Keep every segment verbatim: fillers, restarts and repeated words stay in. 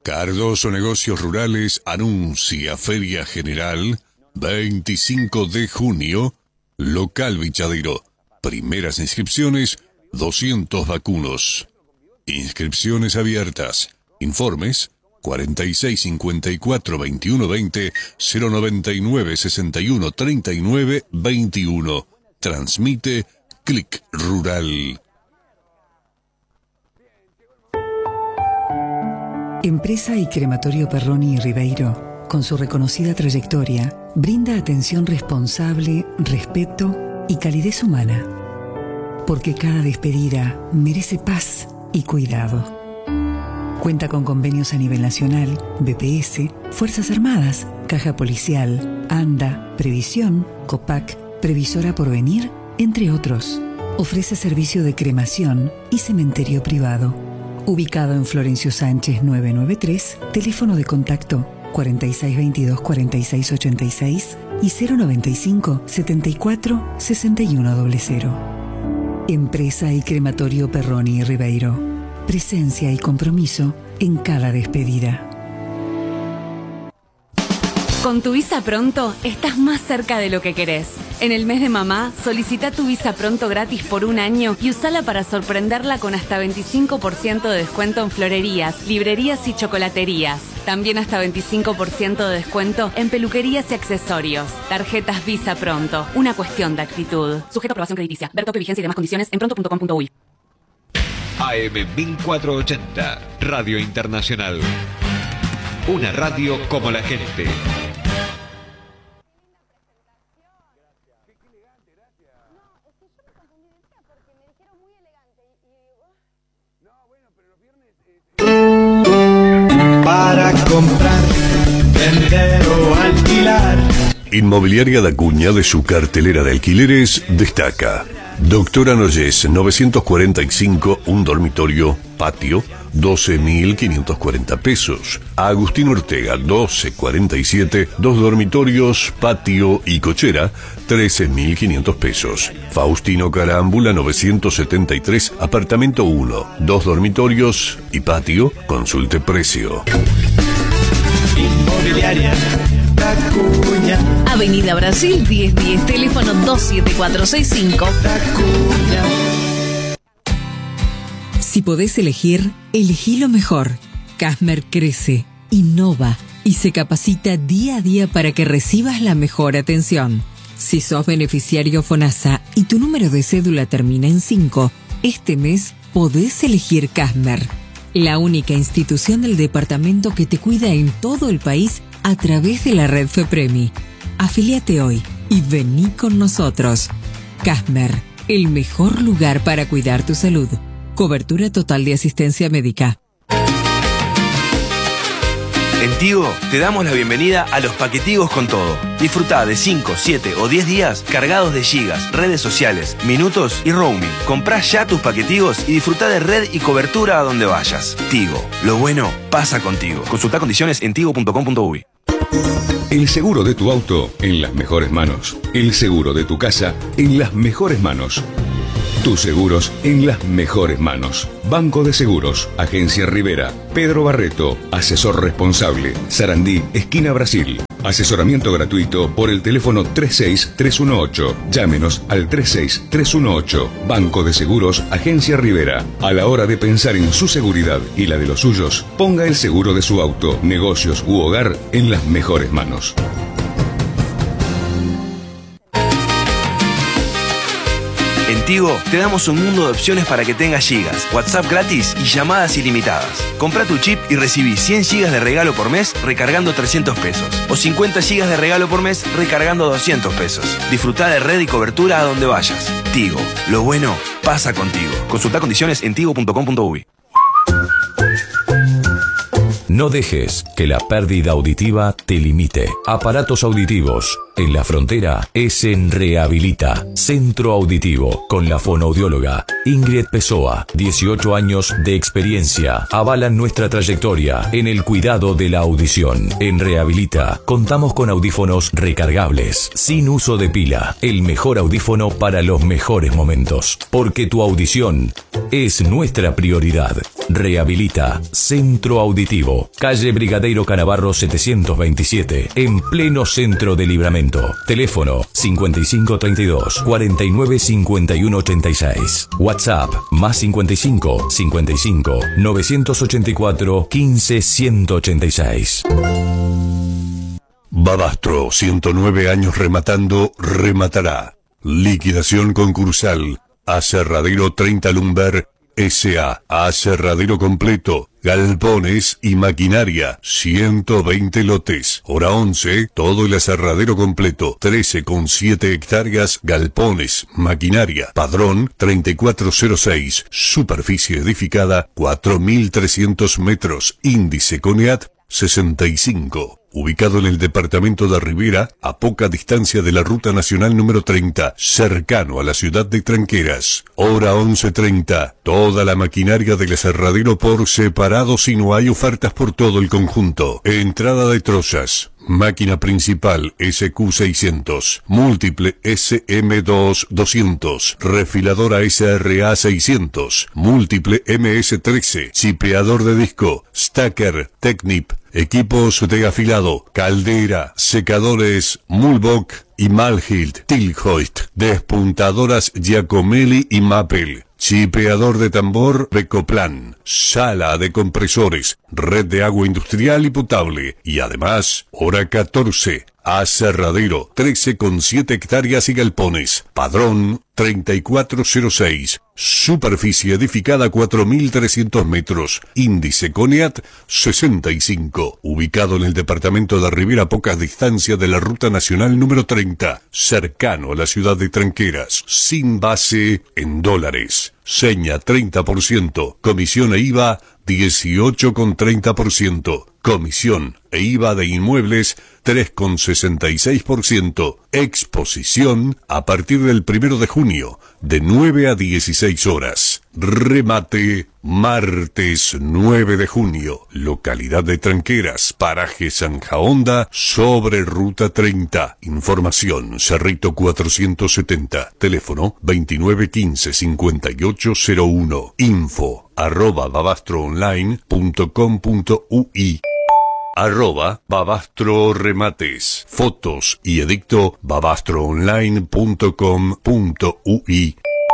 Cardoso Negocios Rurales anuncia Feria General veinticinco de junio, local Vichadero. Primeras inscripciones, doscientos vacunos. Inscripciones abiertas. Informes cuarenta y seis cincuenta y cuatro veintiuno veinte, cero noventa y nueve sesenta y uno treinta y nueve veintiuno. Transmite Clic Rural. Empresa y Crematorio Perroni y Ribeiro, con su reconocida trayectoria, brinda atención responsable, respeto y calidez humana. Porque cada despedida merece paz y cuidado. Cuenta con convenios a nivel nacional, B P S, Fuerzas Armadas, Caja Policial, ANDA, Previsión, COPAC, Previsora Porvenir, entre otros. Ofrece servicio de cremación y cementerio privado. Ubicado en Florencio Sánchez novecientos noventa y tres, teléfono de contacto cuarenta y seis veintidós cuarenta y seis ochenta y seis y cero noventa y cinco setenta y cuatro sesenta y uno cero. Empresa y Crematorio Perroni y Ribeiro. Presencia y compromiso en cada despedida. Con tu Visa Pronto estás más cerca de lo que querés. En el mes de mamá, solicita tu Visa Pronto gratis por un año y usala para sorprenderla con hasta veinticinco por ciento de descuento en florerías, librerías y chocolaterías. También hasta veinticinco por ciento de descuento en peluquerías y accesorios. Tarjetas Visa Pronto. Una cuestión de actitud. Sujeto a aprobación crediticia. Ver tope, vigencia y demás condiciones en pronto punto com punto uy. A M mil cuatrocientos ochenta, Radio Internacional. Una radio como la gente. Para comprar, vender o alquilar. Inmobiliaria Dacuña, de su cartelera de alquileres, destaca Doctora Noyes, novecientos cuarenta y cinco, un dormitorio, patio, doce mil quinientos cuarenta pesos. Agustín Ortega, doce cuarenta y siete, dos dormitorios, patio y cochera, trece mil quinientos pesos. Faustino Carámbula, novecientos setenta y tres, apartamento uno, dos dormitorios y patio, consulte precio. Inmobiliaria Dacuña. Avenida Brasil diez diez, teléfono dos siete cuatro seis cinco. Dacuña. Si podés elegir, elegí lo mejor. Casmer crece, innova y se capacita día a día para que recibas la mejor atención. Si sos beneficiario FONASA y tu número de cédula termina en cinco, este mes podés elegir Casmer, la única institución del departamento que te cuida en todo el país a través de la red FEPREMI. Afíliate hoy y vení con nosotros. Casmer, el mejor lugar para cuidar tu salud. Cobertura total de asistencia médica. En Tigo te damos la bienvenida a los paquetigos con todo. Disfrutá de cinco, siete o diez días cargados de gigas, redes sociales, minutos y roaming. Comprá ya tus paquetigos y disfrutá de red y cobertura a donde vayas. Tigo, lo bueno pasa contigo. Consultá condiciones en tigo punto com punto uy. El seguro de tu auto en las mejores manos. El seguro de tu casa en las mejores manos. Tus seguros en las mejores manos. Banco de Seguros, Agencia Rivera, Pedro Barreto, asesor responsable, Sarandí, esquina Brasil. Asesoramiento gratuito por el teléfono tres seis tres uno ocho. Llámenos al tres seis tres uno ocho. Banco de Seguros, Agencia Rivera. A la hora de pensar en su seguridad y la de los suyos, ponga el seguro de su auto, negocios u hogar en las mejores manos. En Tigo te damos un mundo de opciones para que tengas gigas, WhatsApp gratis y llamadas ilimitadas. Comprá tu chip y recibí cien gigas de regalo por mes recargando trescientos pesos. O cincuenta gigas de regalo por mes recargando doscientos pesos. Disfrutá de red y cobertura a donde vayas. Tigo, lo bueno pasa contigo. Consultá condiciones en tigo punto com punto uy. No dejes que la pérdida auditiva te limite. Aparatos auditivos. en la frontera es en Rehabilita, Centro Auditivo, con la fonoaudióloga Ingrid Pessoa. dieciocho años de experiencia avalan nuestra trayectoria en el cuidado de la audición. En Rehabilita contamos con audífonos recargables, sin uso de pila, el mejor audífono para los mejores momentos, porque tu audición es nuestra prioridad. Rehabilita, Centro Auditivo, calle Brigadeiro Canavarro setecientos veintisiete, en pleno centro de Libramento. Teléfono cincuenta y cinco treinta y dos, cuarenta y nueve cincuenta y uno ochenta y seis. WhatsApp más cincuenta y cinco, cincuenta y cinco, novecientos ochenta y cuatro, quince, ciento ochenta y seis. Babastro, ciento nueve años rematando, rematará. Liquidación concursal. Aserradero treinta Lumber S A. Aserradero completo, galpones y maquinaria, ciento veinte lotes. Hora once, todo el aserradero completo, trece coma siete hectáreas, galpones, maquinaria. Padrón treinta y cuatro cero seis, superficie edificada cuatro mil trescientos metros, índice CONEAT sesenta y cinco. Ubicado en el departamento de Rivera, a poca distancia de la Ruta Nacional número treinta, cercano a la ciudad de Tranqueras. Hora once treinta. Toda la maquinaria del aserradero por separado si no hay ofertas por todo el conjunto. Entrada de trozas. Máquina principal S Q seiscientos, múltiple S M dos doscientos, refiladora S R A seiscientos, múltiple M S trece, chipeador de disco, stacker, Technip, equipos de afilado, caldera, secadores, Mulbach y Malhilt, Tilhoist, despuntadoras Giacomelli y Mappel, chipeador de tambor Becoplan, sala de compresores, red de agua industrial y potable, y además, hora catorce, aserradero, trece coma siete hectáreas y galpones, padrón treinta y cuatro cero seis, superficie edificada cuatro mil trescientos metros, índice CONEAT sesenta y cinco, ubicado en el departamento de Rivera a poca distancia de la Ruta Nacional número treinta, cercano a la ciudad de Tranqueras, sin base en dólares. Seña treinta por ciento, comisión e IVA dieciocho coma treinta por ciento, comisión e IVA de inmuebles tres coma sesenta y seis por ciento, exposición a partir del primero de junio, de nueve a dieciséis horas. Remate martes nueve de junio, localidad de Tranqueras, paraje Zanja Honda, sobre Ruta treinta. Información Cerrito cuatrocientos setenta, teléfono veintinueve quince cincuenta y ocho cero uno, info arroba babastroonline punto com punto ui. Arroba Babastro Remates. Fotos y edicto babastroonline punto com punto ui.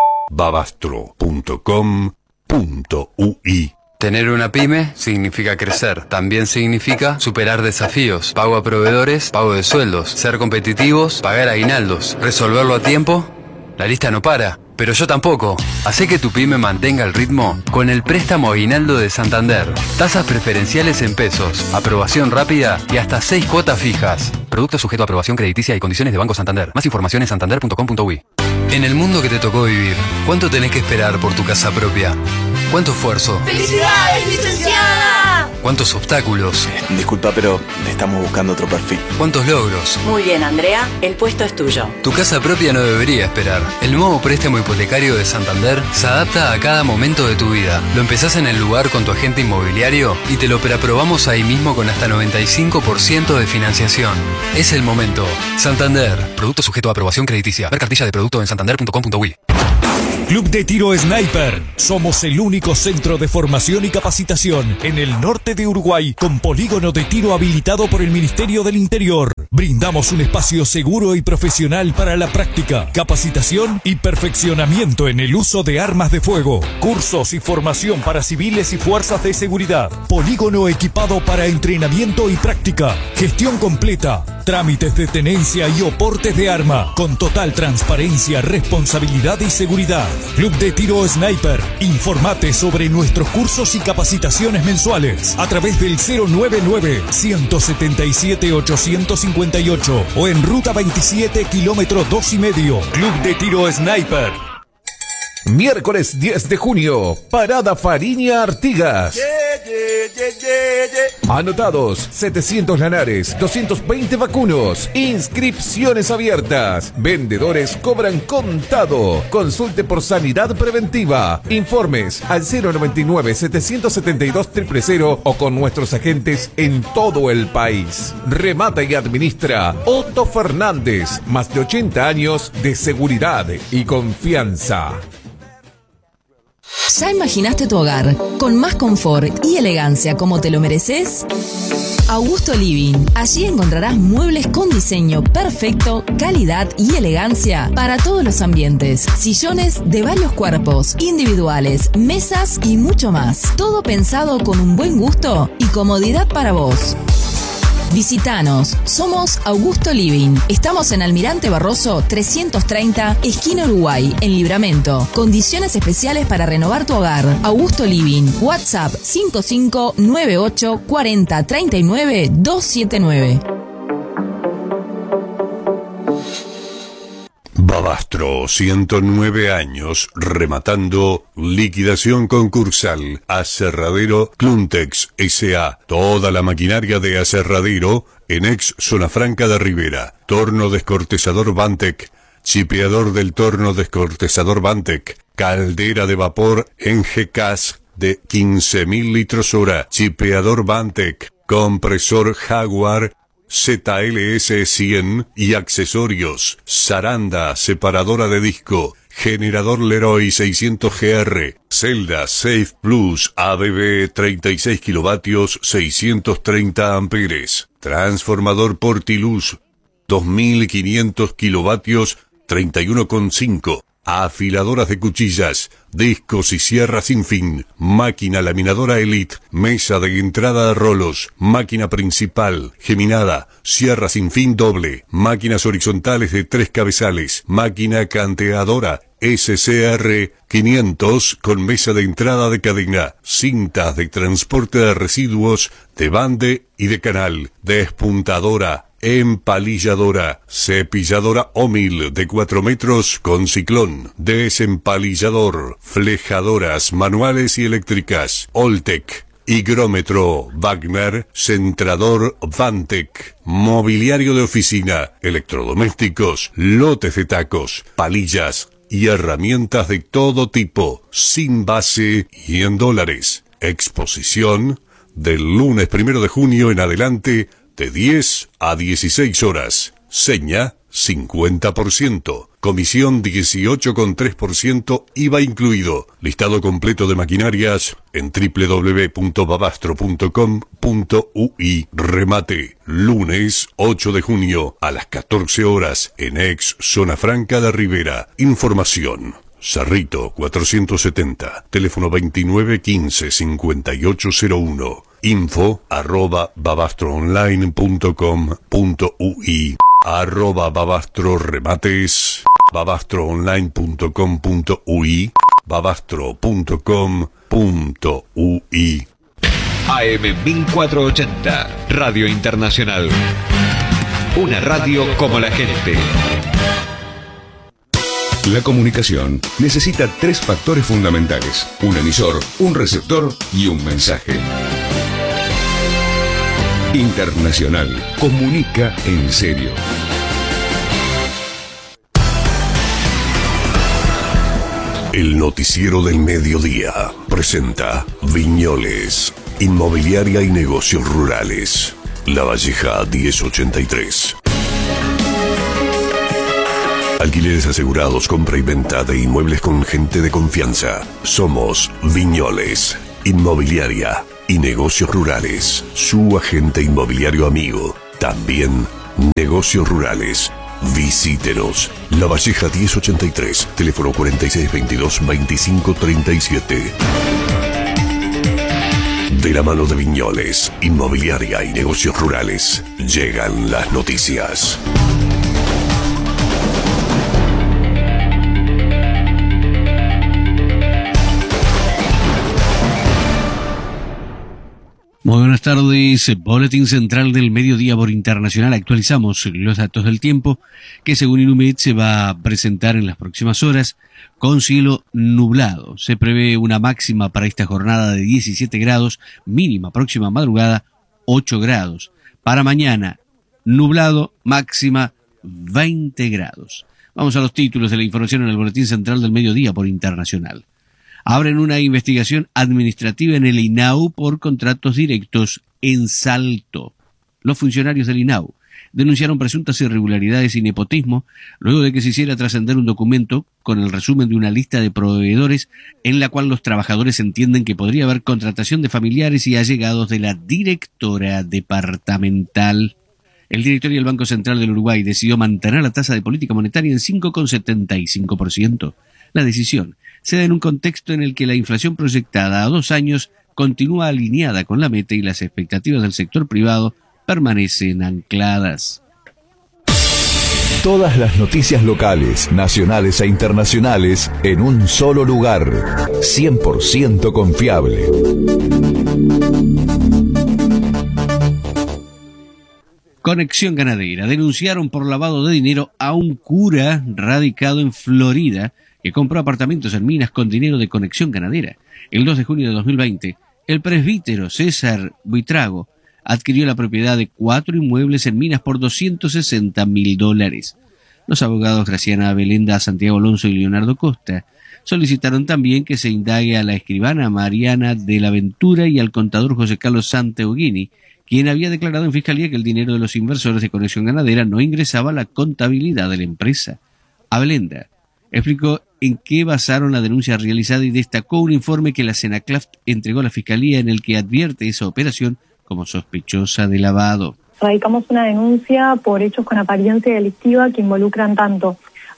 babastro punto com punto ui. Tener una pyme significa crecer. También significa superar desafíos, pago a proveedores, pago de sueldos, ser competitivos, pagar aguinaldos, resolverlo a tiempo. La lista no para, pero yo tampoco. Hacé que tu pyme mantenga el ritmo con el préstamo aguinaldo de Santander. Tasas preferenciales en pesos, aprobación rápida y hasta seis cuotas fijas. Producto sujeto a aprobación crediticia y condiciones de Banco Santander. Más información en santander punto com punto ui. En el mundo que te tocó vivir, ¿cuánto tenés que esperar por tu casa propia? ¿Cuánto esfuerzo? ¡Felicidades, licenciada! ¿Cuántos obstáculos? Disculpa, pero estamos buscando otro perfil. ¿Cuántos logros? Muy bien, Andrea, el puesto es tuyo. Tu casa propia no debería esperar. El nuevo préstamo hipotecario de Santander se adapta a cada momento de tu vida. Lo empezás en el lugar con tu agente inmobiliario y te lo preaprobamos ahí mismo con hasta noventa y cinco por ciento de financiación. Es el momento. Santander. Producto sujeto a aprobación crediticia. Ver cartilla de producto en santander punto com punto ui. Club de Tiro Sniper. Somos el único centro de formación y capacitación en el norte de Uruguay con polígono de tiro habilitado por el Ministerio del Interior. Brindamos un espacio seguro y profesional para la práctica, capacitación y perfeccionamiento en el uso de armas de fuego. Cursos y formación para civiles y fuerzas de seguridad. Polígono equipado para entrenamiento y práctica. Gestión completa. Trámites de tenencia y oportes de arma con total transparencia, responsabilidad y seguridad. Club de Tiro Sniper. Informate sobre nuestros cursos y capacitaciones mensuales a través del cero nueve nueve, uno siete siete, ocho cinco ocho o en Ruta veintisiete, kilómetro dos y medio. Club de Tiro Sniper. Miércoles diez de junio, Parada Fariña Artigas. Anotados, setecientos lanares, doscientos veinte vacunos. Inscripciones abiertas. Vendedores cobran contado. Consulte por sanidad preventiva. Informes al cero noventa y nueve, setecientos setenta y dos, cero cero cero o con nuestros agentes en todo el país. Remata y administra Otto Fernández. Más de ochenta años de seguridad y confianza. ¿Ya imaginaste tu hogar con más confort y elegancia como te lo mereces? Augusto Living. Allí encontrarás muebles con diseño perfecto, calidad y elegancia para todos los ambientes. Sillones de varios cuerpos, individuales, mesas y mucho más. Todo pensado con un buen gusto y comodidad para vos. Visítanos. Somos Augusto Living. Estamos en Almirante Barroso trescientos treinta, esquina Uruguay, en Libramento. Condiciones especiales para renovar tu hogar. Augusto Living. WhatsApp cinco cinco nueve ocho cuatro cero tres nueve dos siete nueve. Babastro, ciento nueve años, rematando liquidación concursal. Aserradero Cluntex S A Toda la maquinaria de aserradero en ex Zona Franca de Rivera. Torno descortezador Vantec. Chipeador del torno descortezador Vantec. Caldera de vapor en G C A S de quince mil litros hora. Chipeador Vantec. Compresor Jaguar Z L S cien y accesorios. Zaranda, separadora de disco. Generador Leroy seiscientos G R. Celda Safe Plus A B B treinta y seis kilovatios, seiscientos treinta amperes. Transformador Portiluz dos mil quinientos kilovatios, treinta y uno coma cinco. Afiladoras de cuchillas, discos y sierras sin fin, máquina laminadora Elite, mesa de entrada a rolos, máquina principal, geminada, sierra sin fin doble, máquinas horizontales de tres cabezales, máquina canteadora S C R quinientos con mesa de entrada de cadena, cintas de transporte de residuos, de bande y de canal, despuntadora, empalilladora, cepilladora Omil de cuatro metros con ciclón, desempalillador, flejadoras manuales y eléctricas, Oltec, higrómetro Wagner, centrador Vantec, mobiliario de oficina, electrodomésticos, lotes de tacos, palillas y herramientas de todo tipo, sin base y en dólares. Exposición del lunes primero de junio en adelante, de diez a dieciséis horas. Seña cincuenta por ciento. Comisión dieciocho coma tres por ciento I V A incluido. Listado completo de maquinarias en doble u doble u doble u punto babastro punto com punto u i. Remate. Lunes ocho de junio a las catorce horas en ex Zona Franca de Rivera. Información. Cerrito cuatrocientos setenta. Teléfono veintinueve quince cincuenta y ocho cero uno. Info arroba babastroonline punto com punto u i. Arroba babastro remates. babastroonline punto com punto u i. babastro punto com punto u i. A M mil cuatrocientos ochenta, Radio Internacional. Una radio como la gente. La comunicación necesita tres factores fundamentales: un emisor, un receptor y un mensaje. Internacional comunica en serio. El noticiero del mediodía presenta Viñoles, Inmobiliaria y Negocios Rurales. La Valleja diez ochenta y tres. Alquileres asegurados, compra y venta de inmuebles con gente de confianza. Somos Viñoles, Inmobiliaria y Negocios Rurales. Su agente inmobiliario amigo. También Negocios Rurales. Visítenos. La Valleja diez ochenta y tres. Teléfono cuarenta y seis veintidós veinticinco treinta y siete. De la mano de Viñoles, Inmobiliaria y Negocios Rurales, llegan las noticias. Muy buenas tardes, Boletín Central del Mediodía por Internacional. Actualizamos los datos del tiempo que según Inumet se va a presentar en las próximas horas con cielo nublado. Se prevé una máxima para esta jornada de diecisiete grados, mínima próxima madrugada ocho grados. Para mañana, nublado, máxima veinte grados. Vamos a los títulos de la información en el Boletín Central del Mediodía por Internacional. Abren una investigación administrativa en el I N A U por contratos directos en Salto. Los funcionarios del I N A U denunciaron presuntas irregularidades y nepotismo luego de que se hiciera trascender un documento con el resumen de una lista de proveedores en la cual los trabajadores entienden que podría haber contratación de familiares y allegados de la directora departamental. El directorio del Banco Central del Uruguay decidió mantener la tasa de política monetaria en cinco coma setenta y cinco por ciento. La decisión se da en un contexto en el que la inflación proyectada a dos años continúa alineada con la meta y las expectativas del sector privado permanecen ancladas. Todas las noticias locales, nacionales e internacionales en un solo lugar. cien por ciento confiable. Conexión Ganadera. Denunciaron por lavado de dinero a un cura radicado en Florida que compró apartamentos en Minas con dinero de Conexión Ganadera. El dos de junio de dos mil veinte, el presbítero César Buitrago adquirió la propiedad de cuatro inmuebles en Minas por doscientos sesenta mil dólares. Los abogados Graciana Belenda, Santiago Alonso y Leonardo Costa solicitaron también que se indague a la escribana Mariana de la Ventura y al contador José Carlos Santeoghini, quien había declarado en fiscalía que el dinero de los inversores de Conexión Ganadera no ingresaba a la contabilidad de la empresa. Abelenda explicó en qué basaron la denuncia realizada y destacó un informe que la Senaclaf entregó a la Fiscalía en el que advierte esa operación como sospechosa de lavado. Radicamos una denuncia por hechos con apariencia delictiva que involucran tanto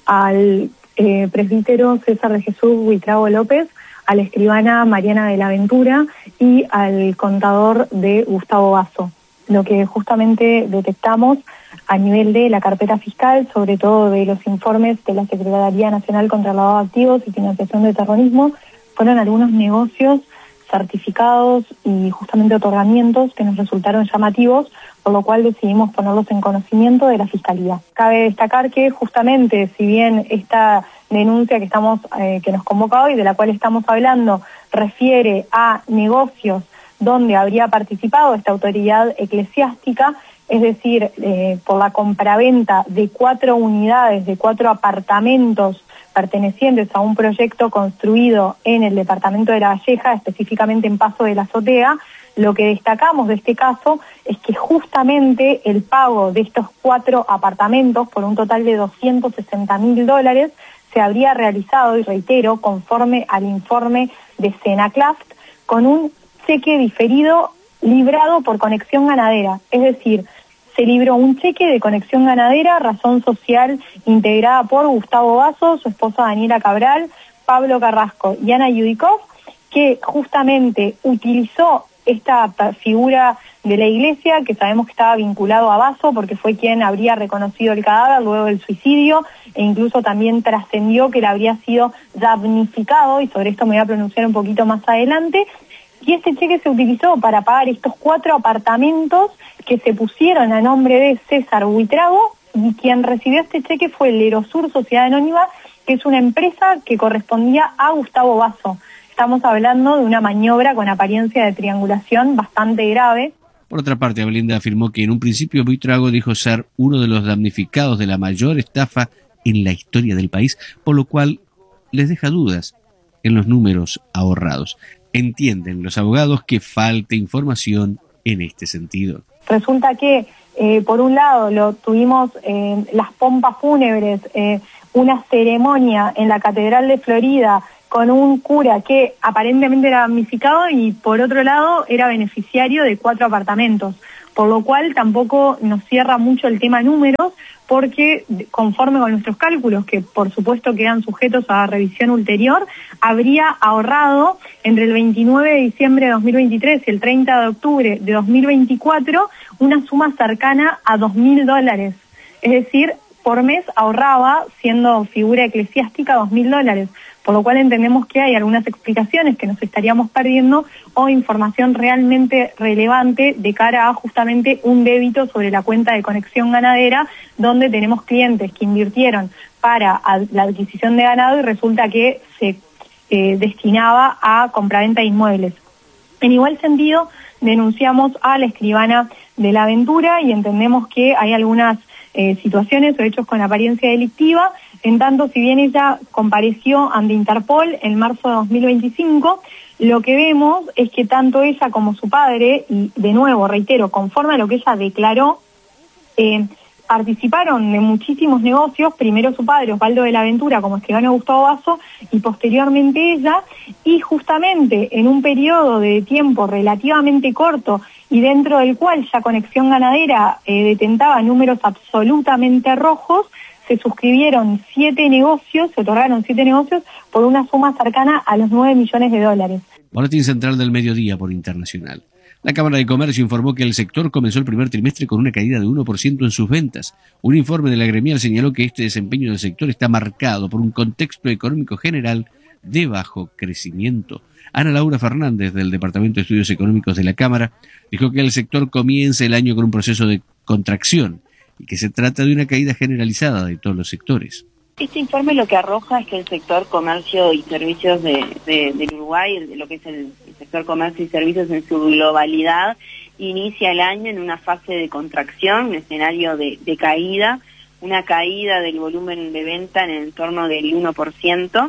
al eh, presbítero César de Jesús Buitrago López, a la escribana Mariana de la Ventura y al contador de Gustavo Basso. Lo que justamente detectamos a nivel de la carpeta fiscal, sobre todo de los informes de la Secretaría Nacional contra el Lavado de Activos y Financiación de Terrorismo, fueron algunos negocios certificados y justamente otorgamientos que nos resultaron llamativos, por lo cual decidimos ponerlos en conocimiento de la Fiscalía. Cabe destacar que justamente, si bien esta denuncia que estamos eh, que nos convoca hoy, de la cual estamos hablando, refiere a negocios donde habría participado esta autoridad eclesiástica, es decir, eh, por la compraventa de cuatro unidades, de cuatro apartamentos pertenecientes a un proyecto construido en el departamento de La Valleja, específicamente en Paso de la Azotea. Lo que destacamos de este caso es que justamente el pago de estos cuatro apartamentos por un total de doscientos sesenta mil dólares se habría realizado, y reitero, conforme al informe de Senaclaf, con un cheque diferido librado por Conexión Ganadera, es decir, se libró un cheque de Conexión Ganadera, razón social integrada por Gustavo Basso, su esposa Daniela Cabral, Pablo Carrasco y Ana Yudikov, que justamente utilizó esta figura de la iglesia, que sabemos que estaba vinculado a Basso porque fue quien habría reconocido el cadáver luego del suicidio, e incluso también trascendió que él habría sido damnificado, y sobre esto me voy a pronunciar un poquito más adelante. Y este cheque se utilizó para pagar estos cuatro apartamentos que se pusieron a nombre de César Buitrago, y quien recibió este cheque fue el Erosur Sociedad Anónima, que es una empresa que correspondía a Gustavo Basso. Estamos hablando de una maniobra con apariencia de triangulación bastante grave. Por otra parte, Abelenda afirmó que en un principio Buitrago dijo ser uno de los damnificados de la mayor estafa en la historia del país, por lo cual les deja dudas en los números ahorrados. Entienden los abogados que falta información en este sentido. Resulta que, eh, por un lado, lo tuvimos eh, las pompas fúnebres, eh, una ceremonia en la Catedral de Florida con un cura que aparentemente era damnificado y, por otro lado, era beneficiario de cuatro apartamentos, por lo cual tampoco nos cierra mucho el tema números, porque conforme con nuestros cálculos, que por supuesto quedan sujetos a revisión ulterior, habría ahorrado entre el veintinueve de diciembre de dos mil veintitrés y el treinta de octubre de dos mil veinticuatro una suma cercana a dos mil dólares. Es decir, por mes ahorraba, siendo figura eclesiástica, dos mil dólares. por lo cual entendemos que hay algunas explicaciones que nos estaríamos perdiendo o información realmente relevante de cara a justamente un débito sobre la cuenta de Conexión Ganadera, donde tenemos clientes que invirtieron para la adquisición de ganado y resulta que se eh, destinaba a compraventa de inmuebles. En igual sentido, denunciamos a la escribana de la Aventura y entendemos que hay algunas eh, situaciones o hechos con apariencia delictiva, en tanto si bien ella compareció ante Interpol en marzo de dos mil veinticinco, lo que vemos es que tanto ella como su padre, y de nuevo, reitero, conforme a lo que ella declaró, eh, participaron de muchísimos negocios, primero su padre, Osvaldo de la Aventura, como escribano Gustavo Basso, y posteriormente ella, y justamente en un periodo de tiempo relativamente corto y dentro del cual ya Conexión Ganadera eh, detentaba números absolutamente rojos, se suscribieron siete negocios, se otorgaron siete negocios por una suma cercana a los nueve millones de dólares. Boletín Central del Mediodía por Internacional. La Cámara de Comercio informó que el sector comenzó el primer trimestre con una caída de uno por ciento en sus ventas. Un informe de la gremial señaló que este desempeño del sector está marcado por un contexto económico general de bajo crecimiento. Ana Laura Fernández, del Departamento de Estudios Económicos de la Cámara, dijo que el sector comienza el año con un proceso de contracción y que se trata de una caída generalizada de todos los sectores. Este informe lo que arroja es que el sector comercio y servicios de, de, del Uruguay, de lo que es el, el sector comercio y servicios en su globalidad, inicia el año en una fase de contracción, un escenario de, de caída, una caída del volumen de venta en el entorno del uno por ciento.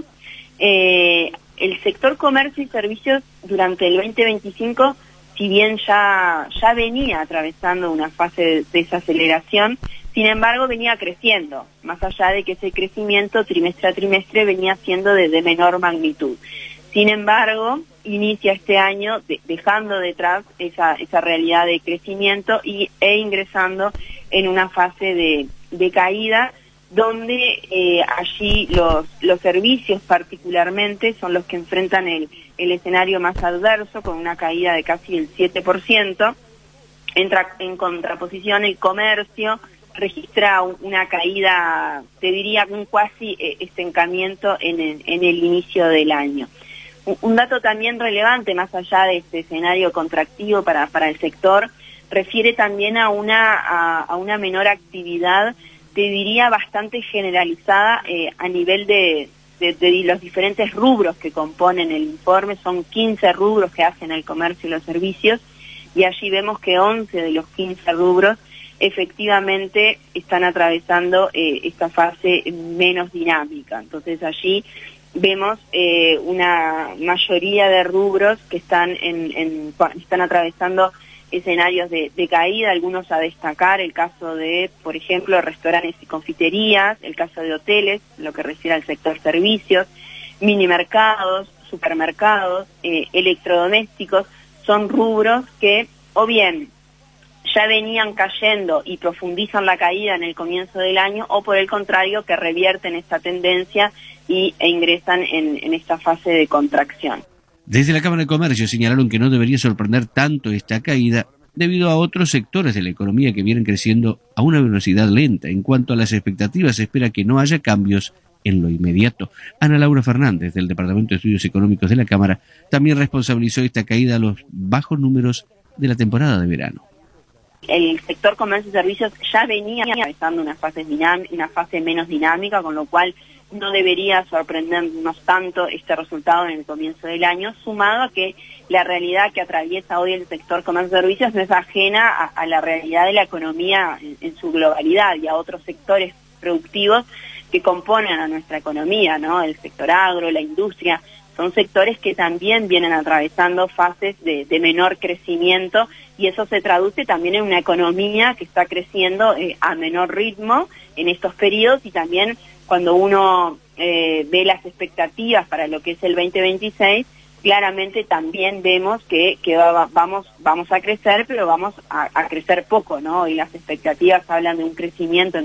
Eh, el sector comercio y servicios durante el veinte veinticinco, si bien ya, ya venía atravesando una fase de desaceleración, sin embargo venía creciendo, más allá de que ese crecimiento trimestre a trimestre venía siendo de, de menor magnitud. Sin embargo, inicia este año de, dejando detrás esa, esa realidad de crecimiento y, e ingresando en una fase de, de caída, donde eh, allí los, los servicios particularmente son los que enfrentan el, el escenario más adverso, con una caída de casi el siete por ciento. Entra en contraposición el comercio, registra una caída, te diría un cuasi estancamiento en el, en el inicio del año. Un, un dato también relevante, más allá de este escenario contractivo para, para el sector, refiere también a una, a, a una menor actividad, te diría bastante generalizada eh, a nivel de, de, de los diferentes rubros que componen el informe. Son quince rubros que hacen el comercio y los servicios, y allí vemos que once de los quince rubros efectivamente están atravesando eh, esta fase menos dinámica. Entonces allí vemos eh, una mayoría de rubros que están en, en están atravesando escenarios de, de caída, algunos a destacar, el caso de, por ejemplo, restaurantes y confiterías, el caso de hoteles, lo que refiere al sector servicios, minimercados, supermercados, eh, electrodomésticos, son rubros que o bien ya venían cayendo y profundizan la caída en el comienzo del año, o por el contrario, que revierten esta tendencia y, e ingresan en, en esta fase de contracción. Desde la Cámara de Comercio señalaron que no debería sorprender tanto esta caída debido a otros sectores de la economía que vienen creciendo a una velocidad lenta. En cuanto a las expectativas, se espera que no haya cambios en lo inmediato. Ana Laura Fernández, del Departamento de Estudios Económicos de la Cámara, también responsabilizó esta caída a los bajos números de la temporada de verano. El sector comercio y servicios ya venía atravesando una fase dinámica, una fase menos dinámica, con lo cual no debería sorprendernos tanto este resultado en el comienzo del año, sumado a que la realidad que atraviesa hoy el sector comercio y servicios no es ajena a, a la realidad de la economía en, en su globalidad y a otros sectores productivos que componen a nuestra economía, ¿no? El sector agro, la industria, son sectores que también vienen atravesando fases de, de menor crecimiento, y eso se traduce también en una economía que está creciendo eh, a menor ritmo en estos periodos, y también cuando uno eh, ve las expectativas para lo que es el veinte veintiséis, claramente también vemos que, que va, vamos, vamos a crecer, pero vamos a, a crecer poco, ¿no? Y las expectativas hablan de un crecimiento en